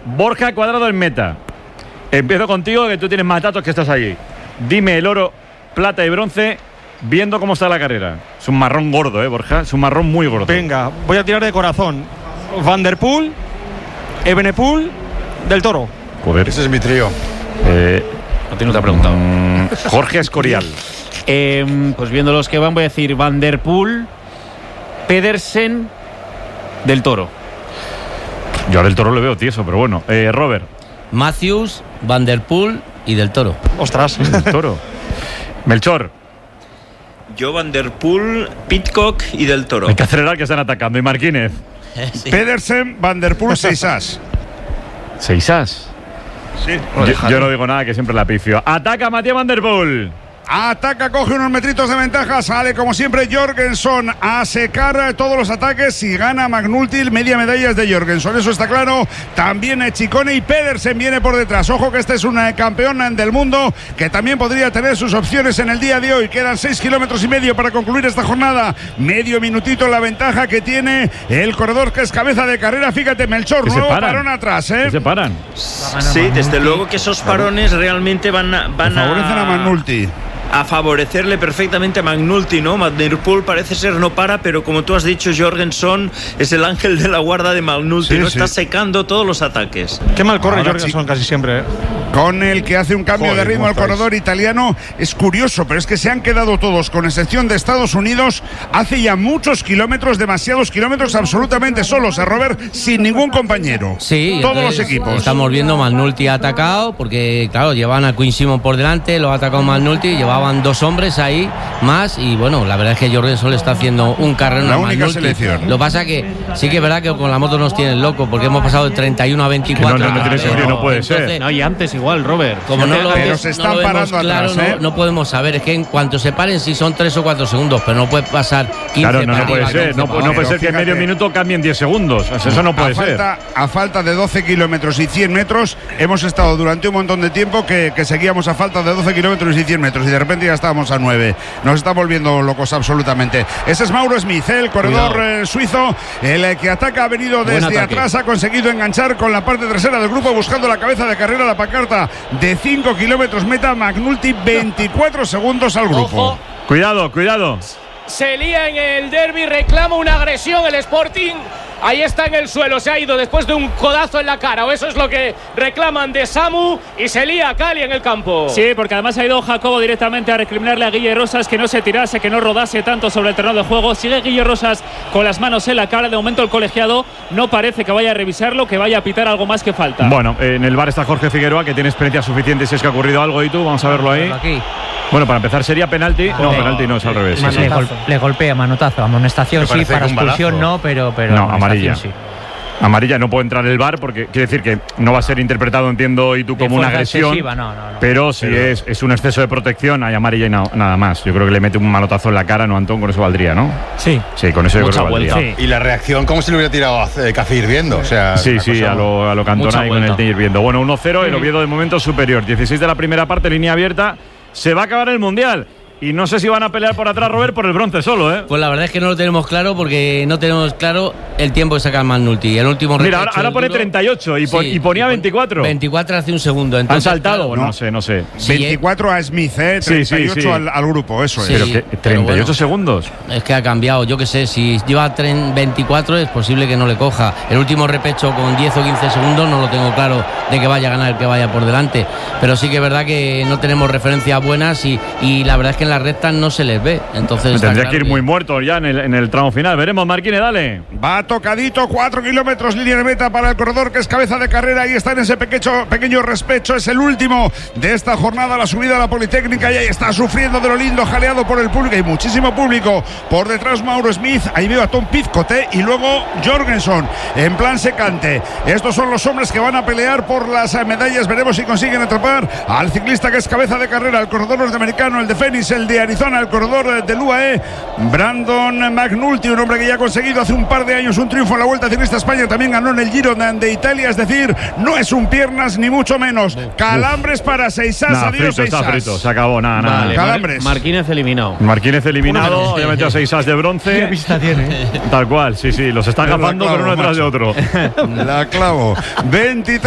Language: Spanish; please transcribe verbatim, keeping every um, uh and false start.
Borja Cuadrado en meta. Empiezo contigo, que tú tienes más datos que estás allí. Dime el oro, plata y bronce, viendo cómo está la carrera. Es un marrón gordo, ¿eh, Borja? Es un marrón muy gordo. Venga, voy a tirar de corazón. Van der Poel, Evenepoel, Del Toro. Joder. Ese es mi trío. Eh, A ti no te ha preguntado. mm, Jorge Escorial. Eh, pues viendo los que van, voy a decir Van der Poel, Pedersen, Del Toro. Yo al Del Toro lo veo tieso, pero bueno. Eh, Robert. Matthews, Van der Poel y Del Toro. Ostras. Del Toro. Melchor. Yo, Van der Poel, Pidcock y Del Toro. Hay que acelerar que están atacando. Y Marquínez. Sí. Pedersen, Van der Poel, seis as. ¿Seis as? Sí. Yo, yo no digo nada, que siempre la pifio. Ataca Matías Van der Poel. Ataca, coge unos metritos de ventaja, sale como siempre Jorgensen a secar todos los ataques y gana McNulty, media medalla de Jorgensen, eso está claro. También Chicone y Pedersen viene por detrás. Ojo que este es un campeón del mundo que también podría tener sus opciones en el día de hoy. Quedan seis kilómetros y medio para concluir esta jornada. Medio minutito la ventaja que tiene el corredor que es cabeza de carrera. Fíjate, Melchor, Que se nuevo paran. parón atrás, ¿eh? Que se paran. Sí, desde luego que esos parones realmente van a, van Favorecen a McNulty. a favorecerle perfectamente a McNulty, ¿no? Van der Poel parece ser no para, pero como tú has dicho, Jorgensen es el ángel de la guarda de McNulty, Sí, ¿no? sí. Está secando todos los ataques. Qué mal corre Ahora, Jorgensen sí. casi siempre. ¿eh? Con el que hace un cambio Joder, de ritmo ¿cómo al estáis? corredor italiano. Es curioso, pero es que se han quedado todos, con excepción de Estados Unidos, hace ya muchos kilómetros, demasiados kilómetros, absolutamente solos, a Robert, sin ningún compañero. Sí, todos los entonces equipos. Estamos viendo McNulty atacado, porque claro, llevaban a Quinn Simmons por delante, lo ha atacado McNulty, llevaban dos hombres ahí más, y bueno, la verdad es que Jorgensen le está haciendo un carrero La a única McNulty. selección. Lo pasa que sí que es verdad que con la moto nos tienen locos, porque hemos pasado de treinta y uno a veinticuatro. Que no, no, no tiene sentido, no puede ser. Entonces, No, y antes igual, Robert. Como no lo, Pero ves- se no están lo vemos parando claro, atrás, ¿eh? no, no podemos saber. Es que en cuanto se paren, si son tres o cuatro segundos, pero no puede pasar quince Claro, no, para no puede arriba, ser. quince No, para no abajo. puede ser que en fíjate. medio minuto cambien diez segundos. O sea, eso no puede a, ser. falta, a falta de doce kilómetros y cien metros, hemos estado durante un montón de tiempo que, que seguíamos a falta de doce kilómetros y cien metros, y de repente ya estábamos a nueve. Nos está volviendo locos absolutamente. Ese es Mauro Smith, ¿eh? El corredor eh, suizo, el eh, que ataca, ha venido Buen desde ataque. atrás, ha conseguido enganchar con la parte trasera del grupo, buscando la cabeza de carrera, la pancarta de cinco kilómetros meta. McNulty, veinticuatro segundos al grupo. Ojo. Cuidado, cuidado. Se lía en el derbi, reclama una agresión el Sporting. Ahí está en el suelo, se ha ido después de un codazo en la cara, o eso es lo que reclaman de Samu, y se lía Cali en el campo. Sí, porque además ha ido Jacobo directamente a recriminarle a Guille Rosas que no se tirase, que no rodase tanto sobre el terreno de juego. Sigue Guille Rosas con las manos en la cara. De momento el colegiado no parece que vaya a revisarlo, que vaya a pitar algo más que falta. Bueno, en el bar está Jorge Figueroa, que tiene experiencia suficiente si es que ha ocurrido algo. ¿Y tú? Vamos a verlo ahí. Aquí. Bueno, para empezar sería penalti. No, Le- penalti no, es al revés. Le, Sí, sí. le gol- le golpea, manotazo. Amonestación Me sí, parece para que un expulsión balazo. no, pero, pero No, amonestación amarilla. sí. Amarilla, no puede entrar el bar porque quiere decir que no va a ser interpretado, entiendo, y tú, De como una fuerza agresión. excesiva, no, no, no. Pero si es, es un exceso de protección, hay amarilla y na- nada más. Yo creo que le mete un manotazo en la cara, ¿no, Antón? Con eso valdría, ¿no? Sí. Sí, con eso yo Mucha creo que valdría. vuelta. Sí. Y la reacción, como si le hubiera tirado a eh, Café hirviendo. O sea, Sí, una sí, cosa- a lo, a lo Cantona Mucha y con el vuelta. Teñir viendo. Bueno, uno cero, el Oviedo de momento superior. dieciséis de la primera parte, línea abierta. Se va a acabar el Mundial. Y no sé si van a pelear por atrás, Robert, por el bronce solo, ¿eh? Pues la verdad es que no lo tenemos claro, porque no tenemos claro el tiempo que saca McNulty. El último Mira, ahora, repecho, ahora el pone duro- treinta y ocho y, pon- Sí, y ponía pon- veinticuatro. veinticuatro hace un segundo. ¿Han Entonces, saltado? claro, Bueno, no sé, no sé. Sí, veinticuatro a Smith, ¿eh? Sí, sí, treinta y ocho sí. Al, al grupo, eso es. Sí. Pero que pero treinta y ocho bueno. segundos. Es que ha cambiado, yo qué sé, si lleva tren- veinticuatro es posible que no le coja. El último repecho con diez o quince segundos no lo tengo claro de que vaya a ganar el que vaya por delante. Pero sí que es verdad que no tenemos referencias buenas y, y la verdad es que en las rectas no se les ve. Entonces está Tendría claro que ir muy muerto ya en el, en el tramo final. Veremos, Marquine, dale. Va tocadito, cuatro kilómetros, línea de meta para el corredor que es cabeza de carrera. Ahí está en ese pequeño, pequeño respecho. Es el último de esta jornada, la subida a la Politécnica. Y ahí está sufriendo de lo lindo, jaleado por el público. Hay muchísimo público. Por detrás, Mauro Smith. Ahí veo a Tom Pizcott, ¿eh? Y luego Jorgensen en plan secante. Estos son los hombres que van a pelear por las eh, medallas. Veremos si consiguen atrapar al ciclista que es cabeza de carrera, el corredor norteamericano, el de Phoenix, el de Arizona, el corredor eh, del U A E, Brandon McNulty, un hombre que ya ha conseguido hace un par de años un triunfo en la Vuelta Ciclista a España. También ganó en el Giro de Italia. Es decir, no es un piernas ni mucho menos. Calambres para Seisás. Nada, Adiós, frito, está Seisás. frito. Se acabó, nada, nada. Vale, Calambres. Mar- Marquínez eliminado. Marquínez eliminado, obviamente a seis as de bronce. ¿Qué vista tiene? Tal cual, sí, sí, los están Pero la gafando, clavo, pero uno detrás de macho. otro. La clavo. veintitrés